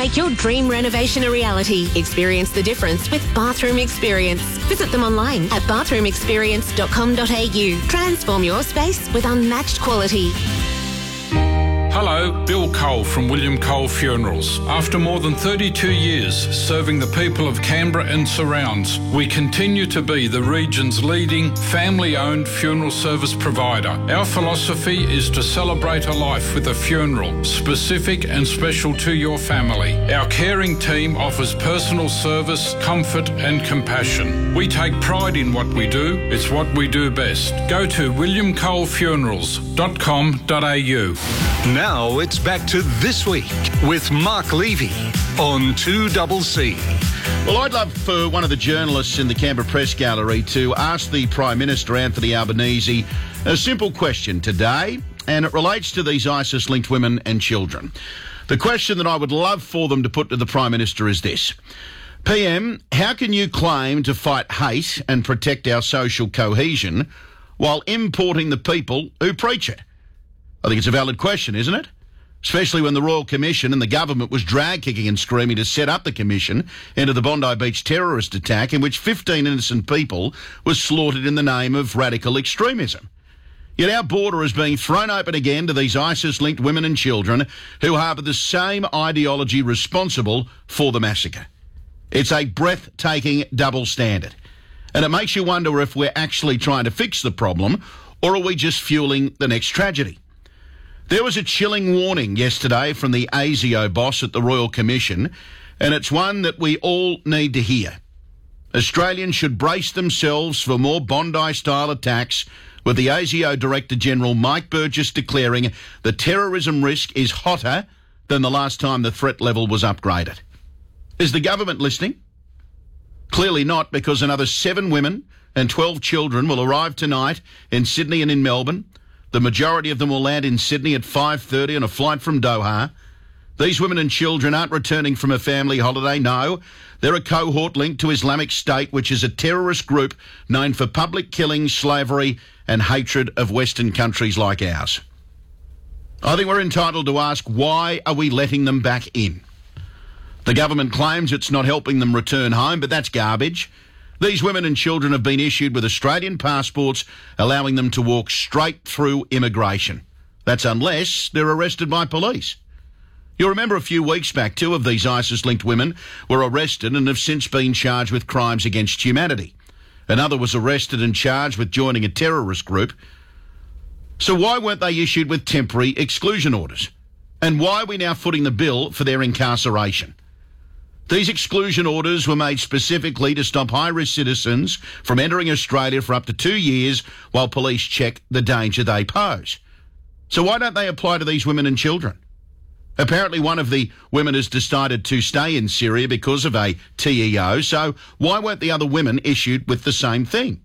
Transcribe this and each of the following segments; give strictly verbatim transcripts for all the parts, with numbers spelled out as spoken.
make your dream renovation a reality. Experience the difference with Bathroom Experience. Visit them online at bathroom experience dot com dot a u. Transform your space with unmatched quality. Hello, Bill Cole from William Cole Funerals. After more than thirty-two years serving the people of Canberra and surrounds, we continue to be the region's leading family-owned funeral service provider. Our philosophy is to celebrate a life with a funeral, specific and special to your family. Our caring team offers personal service, comfort and compassion. We take pride in what we do. It's what we do best. Go to william cole funerals dot com dot a u. Now it's back to This Week with Mark Levy on two C C. Well, I'd love for one of the journalists in the Canberra Press Gallery to ask the Prime Minister, Anthony Albanese, a simple question today, and it relates to these ISIS-linked women and children. The question that I would love for them to put to the Prime Minister is this. P M, how can you claim to fight hate and protect our social cohesion while importing the people who preach it? I think it's a valid question, isn't it? Especially when the Royal Commission and the government was drag-kicking and screaming to set up the commission into the Bondi Beach terrorist attack in which fifteen innocent people were slaughtered in the name of radical extremism. Yet our border is being thrown open again to these ISIS-linked women and children who harbour the same ideology responsible for the massacre. It's a breathtaking double standard. And it makes you wonder if we're actually trying to fix the problem or are we just fueling the next tragedy. There was a chilling warning yesterday from the ASIO boss at the Royal Commission, and it's one that we all need to hear. Australians should brace themselves for more Bondi-style attacks, with the ASIO Director-General Mike Burgess declaring the terrorism risk is hotter than the last time the threat level was upgraded. Is the government listening? Clearly not, because another seven women and twelve children will arrive tonight in Sydney and in Melbourne. The majority of them will land in Sydney at five thirty on a flight from Doha. These women and children aren't returning from a family holiday, no. They're a cohort linked to Islamic State, which is a terrorist group known for public killing, slavery and hatred of Western countries like ours. I think we're entitled to ask, why are we letting them back in? The government claims it's not helping them return home, but that's garbage. These women and children have been issued with Australian passports, allowing them to walk straight through immigration. That's unless they're arrested by police. You'll remember a few weeks back, two of these ISIS-linked women were arrested and have since been charged with crimes against humanity. Another was arrested and charged with joining a terrorist group. So why weren't they issued with temporary exclusion orders? And why are we now footing the bill for their incarceration? These exclusion orders were made specifically to stop high-risk citizens from entering Australia for up to two years while police check the danger they pose. So why don't they apply to these women and children? Apparently one of the women has decided to stay in Syria because of a T E O, so why weren't the other women issued with the same thing?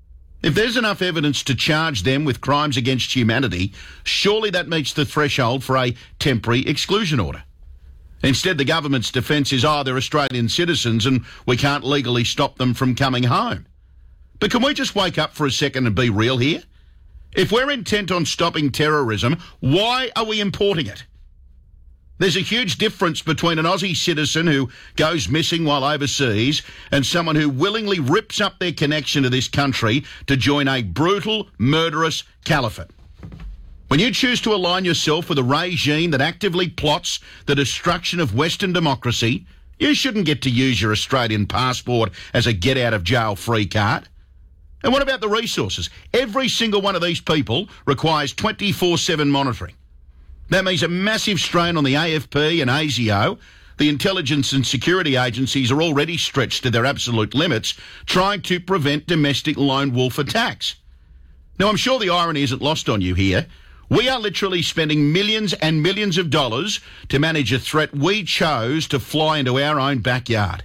If there's enough evidence to charge them with crimes against humanity, surely that meets the threshold for a temporary exclusion order. Instead, the government's defence is, oh, they're Australian citizens and we can't legally stop them from coming home. But can we just wake up for a second and be real here? If we're intent on stopping terrorism, why are we importing it? There's a huge difference between an Aussie citizen who goes missing while overseas and someone who willingly rips up their connection to this country to join a brutal, murderous caliphate. When you choose to align yourself with a regime that actively plots the destruction of Western democracy, you shouldn't get to use your Australian passport as a get-out-of-jail-free card. And what about the resources? Every single one of these people requires twenty-four seven monitoring. That means a massive strain on the A F P and ASIO. The intelligence and security agencies are already stretched to their absolute limits, trying to prevent domestic lone wolf attacks. Now, I'm sure the irony isn't lost on you here. We are literally spending millions and millions of dollars to manage a threat we chose to fly into our own backyard.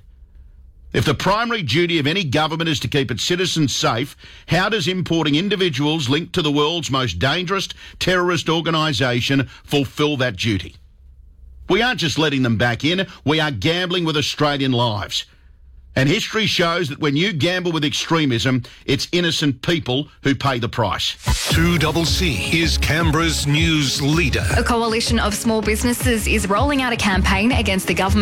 If the primary duty of any government is to keep its citizens safe, how does importing individuals linked to the world's most dangerous terrorist organisation fulfil that duty? We aren't just letting them back in, we are gambling with Australian lives. And history shows that when you gamble with extremism, it's innocent people who pay the price. two C C is Canberra's news leader. A coalition of small businesses is rolling out a campaign against the government